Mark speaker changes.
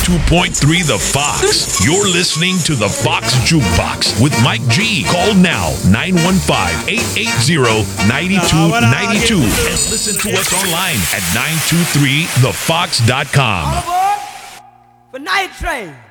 Speaker 1: 92.3 The Fox. You're listening to The Fox Jukebox with Mike G. Call now 915-880-9292 and listen to us online at 923thefox.com.
Speaker 2: All aboard for Night Train.